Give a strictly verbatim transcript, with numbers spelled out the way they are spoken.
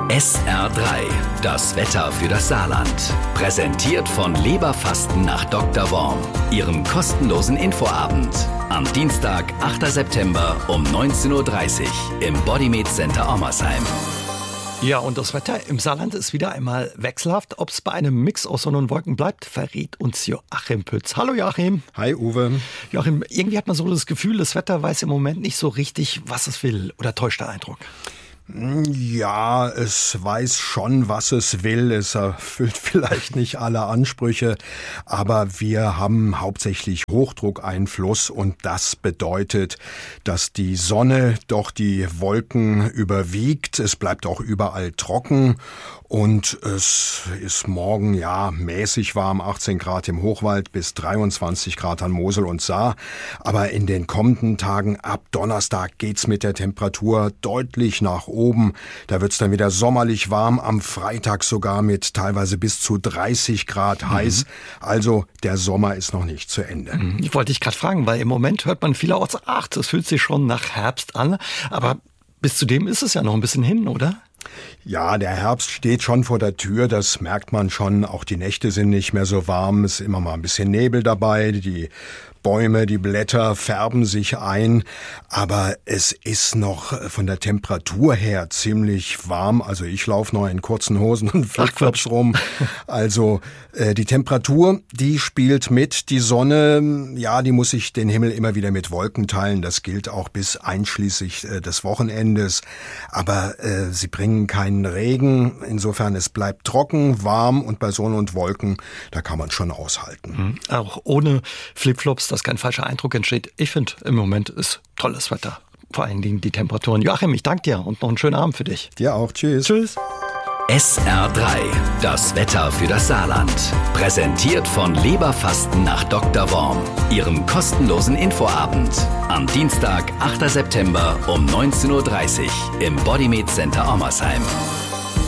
S R drei, das Wetter für das Saarland. Präsentiert von Leberfasten nach Doktor Worm, Ihrem kostenlosen Infoabend. Am Dienstag, achter September um neunzehn Uhr dreißig im Bodymed Center Ommersheim. Ja, und das Wetter im Saarland ist wieder einmal wechselhaft. Ob es bei einem Mix aus Sonne und Wolken bleibt, verrät uns Joachim Pütz. Hallo Joachim. Hi Uwe. Joachim, irgendwie hat man so das Gefühl, das Wetter weiß im Moment nicht so richtig, was es will. Oder täuscht der Eindruck? Ja, es weiß schon, was es will. Es erfüllt vielleicht nicht alle Ansprüche, aber wir haben hauptsächlich Hochdruckeinfluss und das bedeutet, dass die Sonne doch die Wolken überwiegt. Es bleibt auch überall trocken und es ist morgen ja mäßig warm, achtzehn Grad im Hochwald bis dreiundzwanzig Grad an Mosel und Saar. Aber in den kommenden Tagen ab Donnerstag geht's mit der Temperatur deutlich nach oben. Da wird's dann wieder sommerlich warm, am Freitag sogar mit teilweise bis zu dreißig Grad mhm. heiß. Also der Sommer ist noch nicht zu Ende. Ich wollte dich gerade fragen, weil im Moment hört man vielerorts, ach, das fühlt sich schon nach Herbst an. Aber bis zu dem ist es ja noch ein bisschen hin, oder? Ja, der Herbst steht schon vor der Tür, das merkt man schon. Auch die Nächte sind nicht mehr so warm, es ist immer mal ein bisschen Nebel dabei, die Bäume, die Blätter färben sich ein, aber es ist noch von der Temperatur her ziemlich warm. Also ich laufe noch in kurzen Hosen und Flipflops rum. Also äh, die Temperatur, die spielt mit. Die Sonne, ja, die muss sich den Himmel immer wieder mit Wolken teilen. Das gilt auch bis einschließlich äh, des Wochenendes. Aber äh, sie bringen keinen Regen. Insofern, es bleibt trocken, warm und bei Sonne und Wolken, da kann man schon aushalten. Mhm. Auch ohne Flipflops, dass kein falscher Eindruck entsteht. Ich finde, im Moment ist tolles Wetter. Vor allen Dingen die Temperaturen. Joachim, ich danke dir und noch einen schönen Abend für dich. Dir auch. Tschüss. Tschüss. S R drei, das Wetter für das Saarland. Präsentiert von Leberfasten nach Doktor Worm, Ihrem kostenlosen Infoabend. Am Dienstag, achter September um neunzehn Uhr dreißig im Bodymed Center Ommersheim.